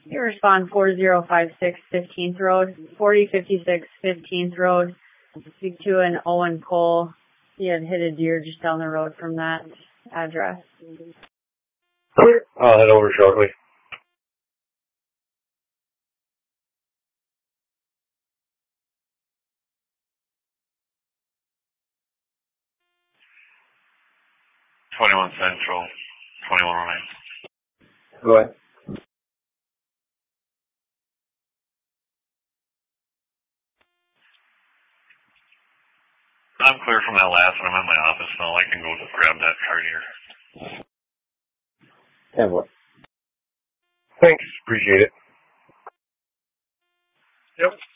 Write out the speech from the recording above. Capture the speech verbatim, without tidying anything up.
You respond four zero five six fifteenth Road, forty fifty-six fifteenth Road. Speak to an Owen Cole. He had hit a deer just down the road from that address. I'll head over shortly. twenty-one Central, twenty-one oh nine. Go ahead. I'm clear from that last one. I'm at my office now. I can go grab that card here. ten four. Thanks. Appreciate it. Yep.